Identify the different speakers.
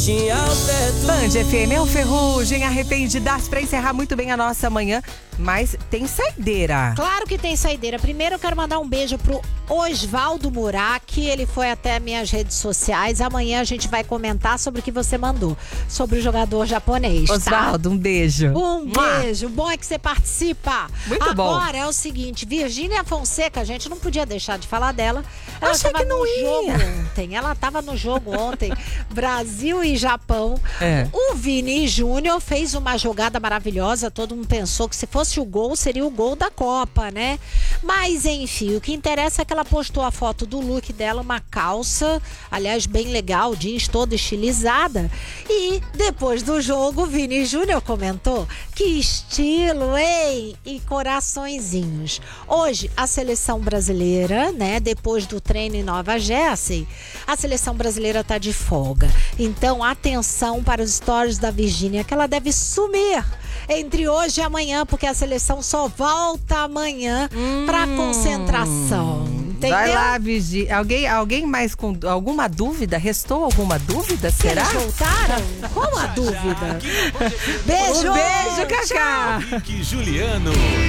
Speaker 1: tinha o teto.
Speaker 2: Band FM, é o Ferrugem, arrependidas pra encerrar muito bem a nossa manhã, mas tem saideira.
Speaker 3: Claro que tem saideira. Primeiro eu quero mandar um beijo pro Osvaldo Muraki, ele foi até minhas redes sociais. Amanhã a gente vai comentar sobre o que você mandou, sobre o jogador japonês,
Speaker 2: Osvaldo, um beijo.
Speaker 3: Um beijo. Bom é que você participa.
Speaker 2: Muito bom.
Speaker 3: Agora é o seguinte, Virgínia Fonseca, a gente não podia deixar de falar dela. Ela
Speaker 2: Achei
Speaker 3: estava
Speaker 2: que não
Speaker 3: no
Speaker 2: ia.
Speaker 3: jogo ontem. Ela estava no jogo ontem, Brasil e Japão.
Speaker 2: É.
Speaker 3: O Vini Júnior fez uma jogada maravilhosa. Todo mundo pensou que se fosse o gol, seria o gol da Copa, né? Mas enfim, o que interessa é que ela postou a foto do look dela, uma calça, aliás, bem legal, jeans toda estilizada. E depois do jogo, o Vini Júnior comentou: que estilo, hein? E coraçõezinhos. Hoje, a seleção brasileira, né? Depois do treino em Nova Jersey, a seleção brasileira tá de folga. Então, atenção para os stories da Virgínia, que ela deve sumir entre hoje e amanhã, porque a seleção só volta amanhã para concentração. Entendeu?
Speaker 2: Vai lá, Virgínia. Alguém mais com alguma dúvida? Restou alguma dúvida? Será?
Speaker 3: Eles voltaram? Qual a dúvida? Beijo!
Speaker 2: Um beijo, Cacá!
Speaker 4: Henrique e Juliano.